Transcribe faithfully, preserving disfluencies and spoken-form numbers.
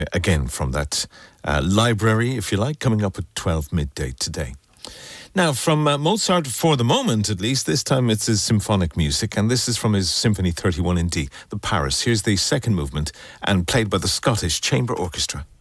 again from that uh, library, if you like, coming up at twelve midday today. Now, from uh, Mozart, for the moment at least, this time it's his symphonic music, and this is from his Symphony thirty-one in D, the Paris. Here's the second movement, and played by the Scottish Chamber Orchestra.